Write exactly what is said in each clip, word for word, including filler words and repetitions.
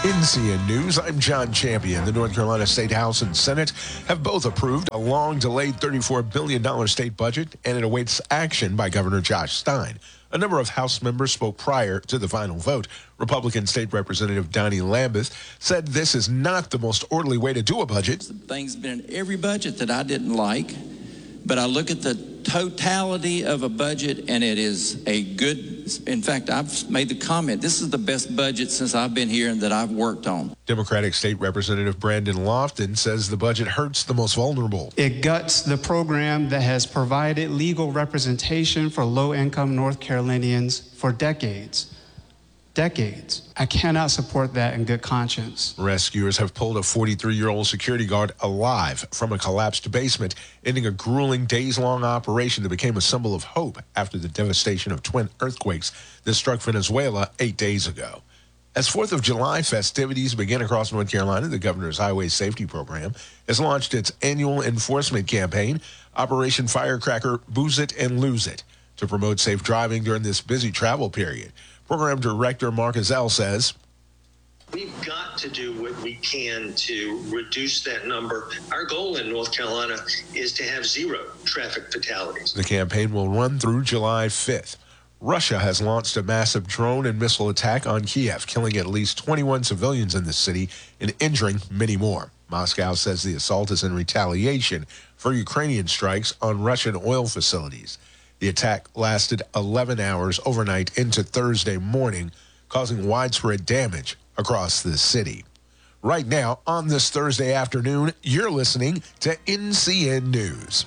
In C N News, I'm John Champion. The North Carolina State House and Senate have both approved a long-delayed thirty-four billion dollars state budget, and it awaits action by Governor Josh Stein. A number of House members spoke prior to the final vote. Republican State Representative Donnie Lambeth said this is not the most orderly way to do a budget. Things have been in every budget that I didn't like, but I look at the totality of a budget, and it is a good, in fact, I've made the comment, this is the best budget since I've been here and that I've worked on. Democratic State Representative Brandon Lofton says the budget hurts the most vulnerable. It guts the program that has provided legal representation for low-income North Carolinians for decades. Decades. I cannot support that in good conscience. Rescuers have pulled a forty-three-year-old security guard alive from a collapsed basement, ending a grueling days-long operation that became a symbol of hope after the devastation of twin earthquakes that struck Venezuela eight days ago. As fourth of July festivities begin across North Carolina, the Governor's Highway Safety Program has launched its annual enforcement campaign, Operation Firecracker Booze It and Lose It, to promote safe driving during this busy travel period. Program Director Mark Ezell says, we've got to do what we can to reduce that number. Our goal in North Carolina is to have zero traffic fatalities. The campaign will run through July fifth. Russia has launched a massive drone and missile attack on Kiev, killing at least twenty-one civilians in the city and injuring many more. Moscow says the assault is in retaliation for Ukrainian strikes on Russian oil facilities. The attack lasted eleven hours overnight into Thursday morning, causing widespread damage across the city. Right now, on this Thursday afternoon, you're listening to N C N News.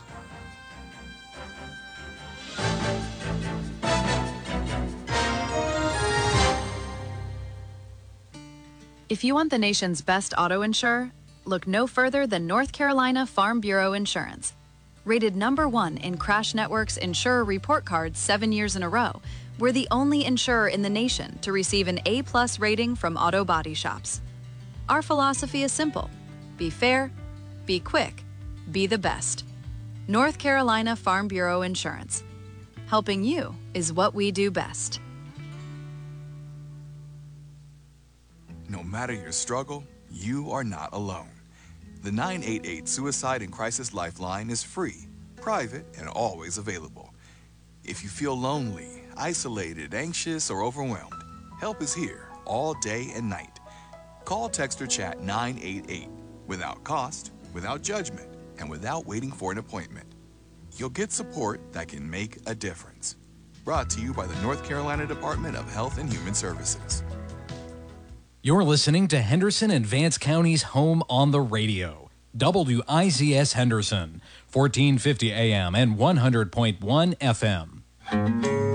If you want the nation's best auto insurer, look no further than North Carolina Farm Bureau Insurance. Rated number one in Crash Network's Insurer Report Card seven years in a row, we're the only insurer in the nation to receive an A-plus rating from auto body shops. Our philosophy is simple. Be fair, be quick, be the best. North Carolina Farm Bureau Insurance. Helping you is what we do best. No matter your struggle, you are not alone. The nine eight eight Suicide and Crisis Lifeline is free, private, and always available. If you feel lonely, isolated, anxious, or overwhelmed, help is here all day and night. Call, text, or chat nine eight eight without cost, without judgment, and without waiting for an appointment. You'll get support that can make a difference. Brought to you by the North Carolina Department of Health and Human Services. You're listening to Henderson and Vance County's home on the radio. W I Z S Henderson, fourteen fifty A M and one hundred point one F M.